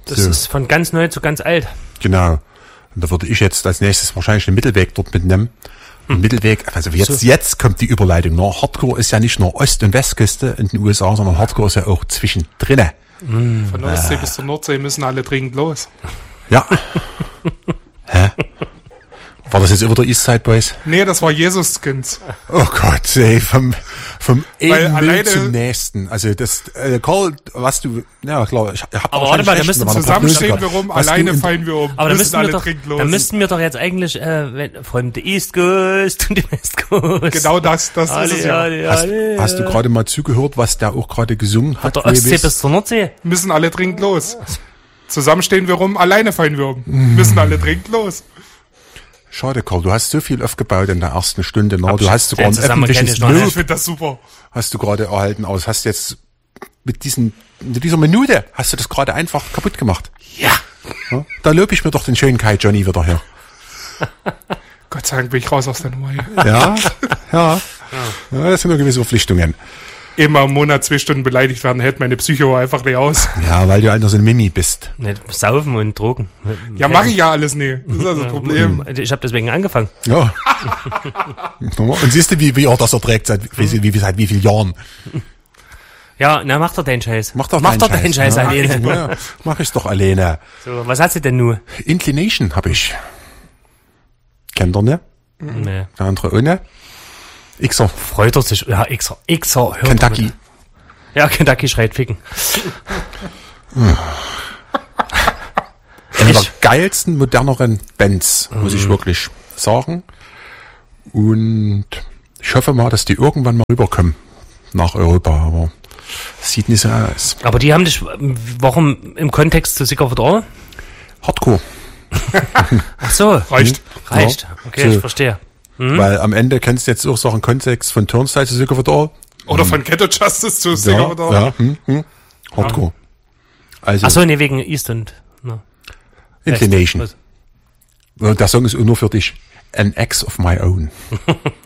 Das ist von ganz neu zu ganz alt. Genau. Und da würde ich jetzt als nächstes wahrscheinlich den Mittelweg dort mitnehmen. Mittelweg, also jetzt kommt die Überleitung. Ne? Hardcore ist ja nicht nur Ost- und Westküste in den USA, sondern Hardcore ist ja auch zwischendrin. Von der Ostsee bis zur Nordsee müssen alle dringend los. Ja. Hä? War das jetzt über der Eastside Boys? Nee, das war Jesus-Skins. Oh Gott, ey, vom einen Müll alleine zum nächsten. Also das, Karl, was du, ja klar, ich hab Aber warte mal, da müssen zusammenstehen wir rum, alleine fallen wir um. Aber da müssten wir doch jetzt eigentlich von der East Coast und die West Coast. Genau das ist es ja. Hast du gerade mal zugehört, was der auch gerade gesungen hat? Von der Ostsee bis zur Nordsee. Müssen alle dringend los. Zusammenstehen wir rum, alleine fallen wir um. Müssen alle dringend los. Schade, Karl, du hast so viel aufgebaut in der ersten Stunde. Na, du hast sogar ein öffentliches Lob. Ich finde das super. Hast du gerade erhalten aus. Hast jetzt mit dieser Minute hast du das gerade einfach kaputt gemacht. Ja. Da lobe ich mir doch den schönen Kai Johnny wieder her. Gott sei Dank bin ich raus aus der Nummer hier. Ja, das sind nur gewisse Verpflichtungen. Immer im Monat 2 Stunden beleidigt werden, hält meine Psycho einfach nicht aus. Ja, weil du einfach so ein Mimi bist. Nicht saufen und Drogen. Ja, mache ich ja alles nie. Das ist also das Problem. Ich habe deswegen angefangen. Ja. Und siehst du, wie er das erträgt seit wie vielen Jahren. Ja, na, mach doch deinen Scheiß. Mach doch deinen Scheiß alleine. Ja, mach ich's doch alleine. So, was hast du denn nur? Inclination hab ich. Kennt ihr, ne? Nee. Der andere ohne. Xer. Freut er sich. Ja, Xer. Hört Kentucky. Ja, Kentucky schreit ficken. Eine der geilsten, moderneren Bands, muss ich wirklich sagen. Und ich hoffe mal, dass die irgendwann mal rüberkommen nach Europa, aber sieht nicht so aus. Aber die haben dich, warum im Kontext zu Sick of It All? Hardcore. Ach so. Reicht. Reicht. Okay, so. Ich verstehe. Weil am Ende kennst du jetzt auch Sachen Kontext von Turnstile zu Sick of It All. Oder von Ghetto Justice zu Sick of It All. Ja, Hardcore. Also. Ach so, nee, wegen East und Inclination. Der Song ist nur für dich. An Ex of My Own.